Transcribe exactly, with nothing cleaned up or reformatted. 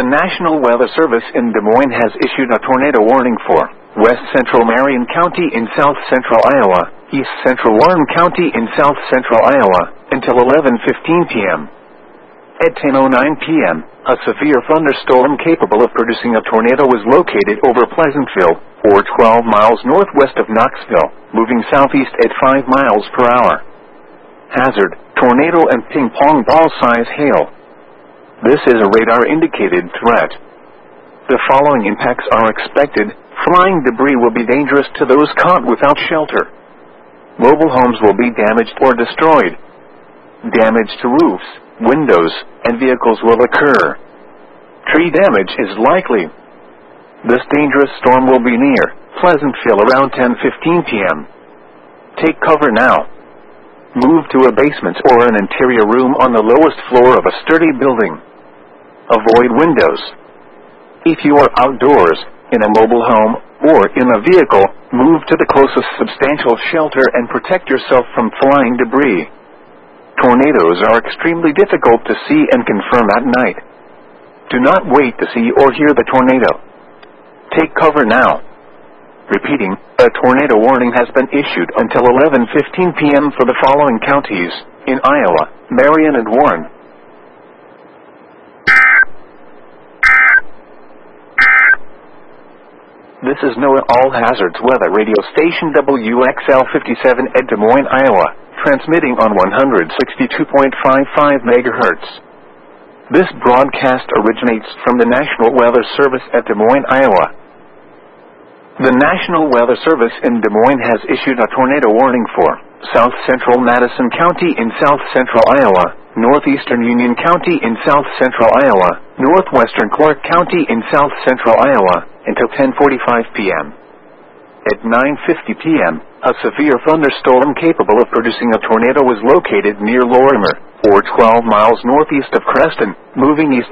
National Weather Service in Des Moines has issued a tornado warning for West Central Marion County in South Central Iowa, East Central Warren County in South Central Iowa, until eleven fifteen p m At ten oh nine p m, a severe thunderstorm capable of producing a tornado was located over Pleasantville, or twelve miles northwest of Knoxville, moving southeast at five miles per hour. Hazard: tornado and ping-pong ball-size hail. This is a radar-indicated threat. The following impacts are expected. Flying debris will be dangerous to those caught without shelter. Mobile homes will be damaged or destroyed. Damage to roofs, windows, and vehicles will occur. Tree damage is likely. This dangerous storm will be near Pleasantville around ten fifteen p m Take cover now. Move to a basement or an interior room on the lowest floor of a sturdy building. Avoid windows. If you are outdoors, in a mobile home, or in a vehicle, move to the closest substantial shelter and protect yourself from flying debris. Tornadoes are extremely difficult to see and confirm at night. Do not wait to see or hear the tornado. Take cover now. Repeating, a tornado warning has been issued until eleven fifteen p m for the following counties in Iowa, Marion and Warren. This is NOAA All Hazards Weather Radio Station W X L fifty-seven at Des Moines, Iowa, transmitting on one hundred sixty-two point five five megahertz. This broadcast originates from the National Weather Service at Des Moines, Iowa. The National Weather Service in Des Moines has issued a tornado warning for South Central Madison County in South Central Iowa, Northeastern Union County in South Central Iowa, Northwestern Clark County in South Central Iowa, until ten forty-five p m At nine fifty p m, a severe thunderstorm capable of producing a tornado was located near Lorimer, or twelve miles northeast of Creston, moving east